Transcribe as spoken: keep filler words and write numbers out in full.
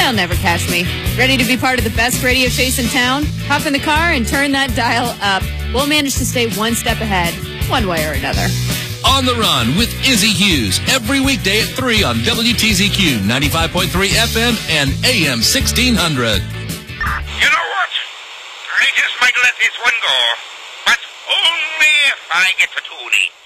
They'll never catch me. Ready to be part of the best radio chase in town? Hop in the car and turn that dial up. We'll manage to stay one step ahead, one way or another. On the Run with Izzy Hughes, every weekday at three on W T Z Q, ninety-five point three F M and A M sixteen hundred. You know what? I just might let this one go, but only if I get to tuning.